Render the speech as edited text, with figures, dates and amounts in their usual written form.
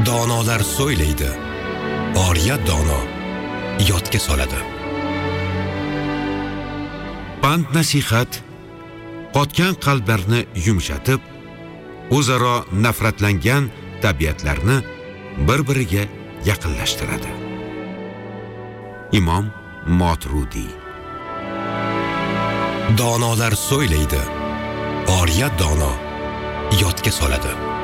Donolar so'ylaydi, oriyat dono yodga soladi. Pand nasihat qotgan qalblarni yumshatib, o'zaro nafratlangan tabiatlarni bir-biriga yaqinlashtiradi. Imom Moturudi. Donolar so'ylaydi, oriyat dono yodga soladi.